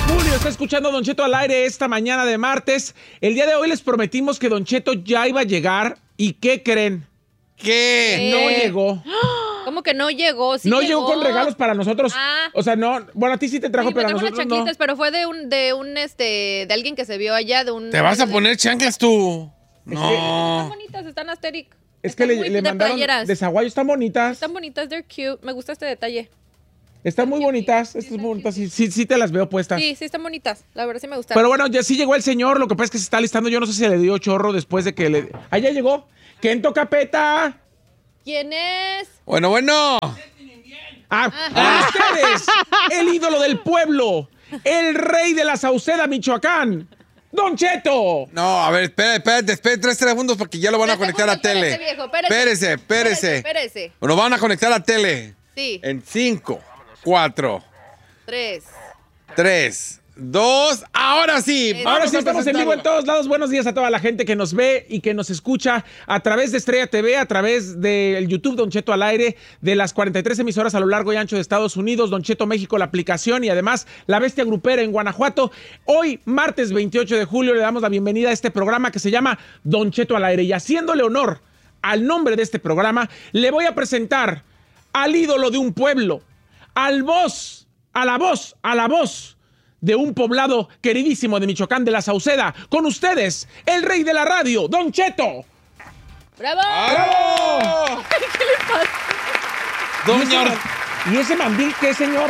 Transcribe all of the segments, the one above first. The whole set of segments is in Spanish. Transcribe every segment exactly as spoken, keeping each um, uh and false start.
Julio está escuchando a Don Cheto al aire esta mañana de martes. El día de hoy les prometimos que Don Cheto ya iba a llegar. ¿Y qué creen? ¿Qué? No llegó. ¿Cómo que no llegó? Sí no llegó. llegó con regalos para nosotros. Ah. O sea, no. Bueno, a ti sí te trajo, Sí, pero a me tengo nosotros unas chanclitas, no. pero fue de un, de un, este, de alguien que se vio allá, de un... ¿Te vas a poner chanclas tú? Están No. bonitas, están Asterix. Es que Están le, muy le de mandaron playeras. de Zaguayo. Están bonitas. Están bonitas, they're cute. Me gusta este detalle. Están muy bonitas. Estas bonitas. Sí, sí, sí te las veo puestas. Sí, sí están bonitas. La verdad sí me gustaron. Pero bueno, ya sí llegó el señor. Lo que pasa es que se está listando. Yo no sé si le dio chorro después de que le... Ah, ya llegó. Kento Capeta. ¿Quién es? Bueno, bueno. Ah, Ah. ustedes, el ídolo del pueblo, el rey de la Sauceda, Michoacán, Don Cheto. No, a ver, espérate, espérate, espérate tres segundos porque ya lo van a Tres conectar a segundos, tele. espérese, viejo, espérese. Espérese, espérese. Espérese, espérese. Lo van a conectar a tele. Sí. En cinco, cuatro, Tres. tres, dos, ahora sí. Eso. Ahora Vamos sí a estamos en vivo en presentarlo. todos lados. Buenos días a toda la gente que nos ve y que nos escucha a través de Estrella T V, a través del YouTube Don Cheto al aire, de las cuarenta y tres emisoras a lo largo y ancho de Estados Unidos, Don Cheto México, la aplicación y además La Bestia Grupera en Guanajuato. Hoy, martes veintiocho de julio, le damos la bienvenida a este programa que se llama Don Cheto al aire. Y haciéndole honor al nombre de este programa, le voy a presentar al ídolo de un pueblo, al voz, a la voz, a la voz de un poblado queridísimo de Michoacán, de la Sauceda. Con ustedes, el rey de la radio, Don Cheto. ¡Bravo! ¡Bravo! ¿Qué le pasa? Doña. ¿Y ese mandil qué, señor?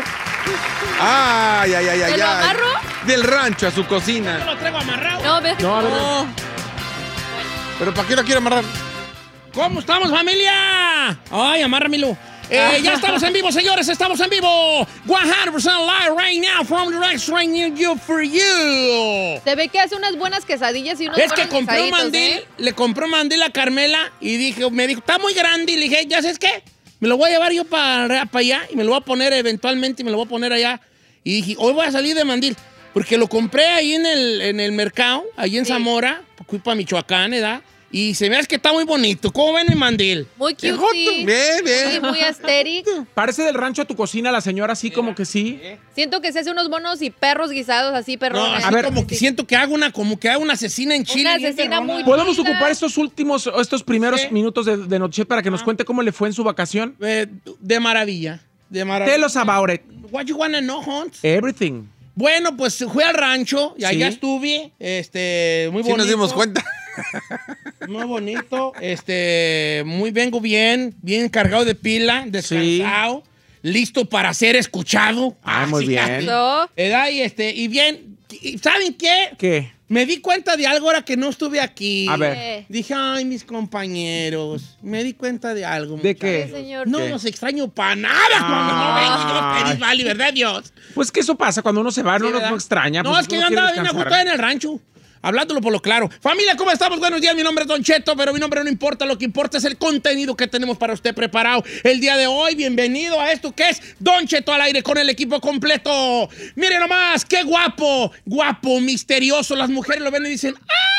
Ay, ay, ay, ay, ¿Me lo ay. amarro? Del rancho a su cocina. lo traigo amarrado. No, ve. No, a ver. No. ¿Pero para qué lo quiere amarrar? ¿Cómo estamos, familia? Ay, amárramelo. Eh, ya estamos en vivo, señores, estamos en vivo. one hundred percent live right now from the restaurant near you for you. Se ve que hace unas buenas quesadillas y unos Es que buenos compré un guisaditos, mandil, ¿eh? le compré un mandil a Carmela y dije, me dijo, está muy grande. Y le dije, ¿ya sabes qué? Me lo voy a llevar yo para, para allá y me lo voy a poner eventualmente y me lo voy a poner allá. Y dije, hoy voy a salir de mandil. Porque lo compré ahí en el, en el mercado, ahí en Sí. Zamora, fui para Michoacán, ¿verdad? Y se ve que está muy bonito. ¿Cómo ven el mandil? Muy cute. Bien, bien. Muy, muy aesthetic. Parece del rancho a tu cocina la señora, así como que sí. Siento que se hace unos monos y perros guisados así, perros. No, así A ver. como que siento que hago una, como que hago una asesina en Chile. Una bien asesina perrona. muy- ¿Podemos Mira. ocupar estos últimos, estos primeros Sí. minutos de, de Noche para que nos cuente cómo le fue en su vacación? Eh, de maravilla. De maravilla. Tell us about it. What you wanna know, Hans? Everything. Bueno, pues fui al rancho y allá Sí. estuve, este, muy Sí bonito. nos dimos cuenta. Muy bonito, este, muy vengo bien, bien cargado de pila, descansado, listo para ser escuchado. Ah, muy Así, bien. No. ¿verdad? Y este, y bien, y ¿saben qué? ¿Qué? Me di cuenta de algo ahora que no estuve aquí. A ver. Eh, Dije, ay, mis compañeros, me di cuenta de algo. ¿De muchachos. qué? señor. No ¿Qué? los extraño para nada cuando no vengo yo, Ay. Peris Valley, ¿verdad, Dios? Pues que eso pasa cuando uno se va, Sí, no, no, ¿verdad? no extraña. No, pues, es que uno yo quiere andaba bien descansar. ajustado en el rancho. Hablándolo por lo claro. Familia, ¿cómo estamos? Buenos días, mi nombre es Don Cheto, pero mi nombre no importa. Lo que importa es el contenido que tenemos para usted preparado el día de hoy. Bienvenido a esto que es Don Cheto al aire con el equipo completo. Miren nomás, qué guapo, guapo, misterioso. Las mujeres lo ven y dicen,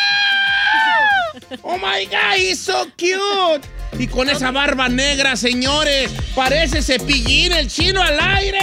¡ah! ¡Oh, my God, he's so cute! Y con esa barba negra, señores, parece Cepillín, el chino al aire.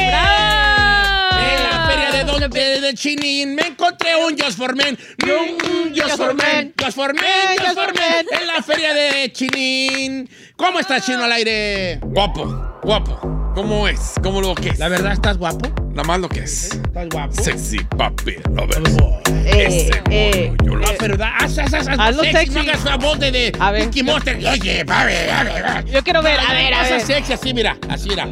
En la feria de Don de, de Chinín me encontré un Just for Men. Un Just for Men. Just for Men. Just for Men. En la feria de Chinín. ¿Cómo está, chino al aire? Guapo, guapo. ¿Cómo es? ¿Cómo lo que es? La verdad, ¿estás guapo? Nada más lo que es. ¿Estás guapo? Sexy papi, lo ves. Eh, Ese eh, mono, yo lo No, sé. pero da, haz, haz, haz, haz Hazlo sexy, sexy. no hagas la voz de, de A ver. Ricky Monster. Oye, a ver, a ver, a ver. Yo quiero ver, a ver, a Haz ver. sexy así, mira, así, mira.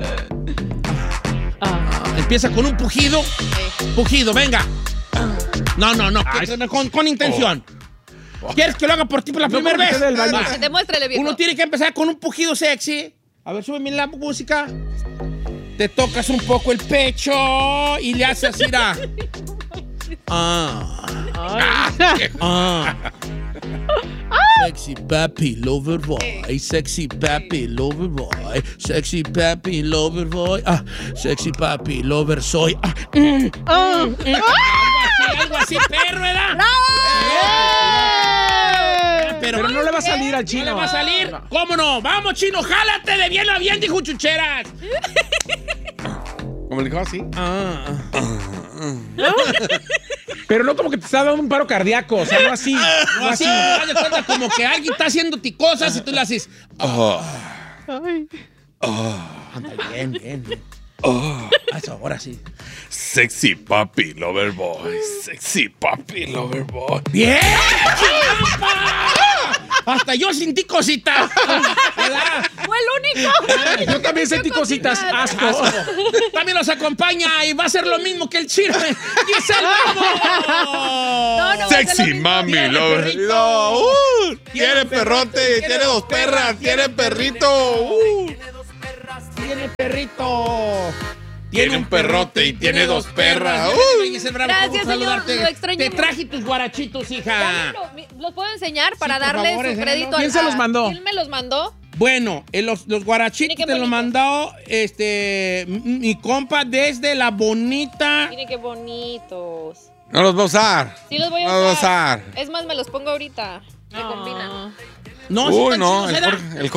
Ah. Empieza con un pujido. Pujido, venga. No, no, no, que- con, con intención. ¿Quieres que lo haga por ti por la No, primera porque vez? te dé el baño. Va. Demuéstrale, viejo. Uno tiene que empezar con un pujido sexy. A ver, súbeme la música. Te tocas un poco el pecho y le haces así, mira. Ah, ah. Sexy papi, lover boy. Sexy papi, lover boy. Sexy papi, lover boy. Ah, sexy papi, lover soy. Ah, mm, Ah. mm. Algo así, algo así, perro, ¿verdad? Pero, Pero no le va a salir al ¿no chino. le va a salir? ¿Cómo no? Vamos, chino, jálate de bien a bien, dijo Chucheras. Como le dijo así. Ah. Pero no como que te está dando un paro cardíaco, o sea, no así. No, así, haz de cuenta como que alguien está haciéndote cosas y tú le haces. Oh. Anda, bien, bien, bien. Oh. Eso, ahora sí. Sexy papi lover boy. Sexy papi lover boy. ¡Bien! ¡Chingapa! Hasta yo sentí cositas. ¿Verdad? ¡Fue el único! Yo también sentí cositas, asco. También nos acompaña y va a ser lo mismo que el chile. ¡Giselle Bravo! No, no va a ser lo Sexy mismo. mami Tiene lover. perrito. No, uh, Tiene tiene perrote, perrote, tiene dos perras, tiene perrito. Uh. Tiene perrito. Tiene un perrote y tiene dos perras. Giselle, Uh. Giselle Bravo, Gracias, qué gusto señor, saludarte. lo extrañé Te mucho. traje tus guarachitos, hija. Dámelo, mi- ¿Los puedo enseñar para Sí, por darle favor, su enséñalo. crédito ¿Quién al- se los a- mandó? ¿Quién me los mandó? Bueno, eh, los, los guarachitos Miren qué te lo bonito. mandó este, mi, mi compa desde la bonita. Miren qué bonitos. No los va a usar. Sí los voy a No los va a usar. usar. Es más, me los pongo ahorita. Me combinan. No, sí Uy, están no, chidos, el ¿verdad? Jorge, el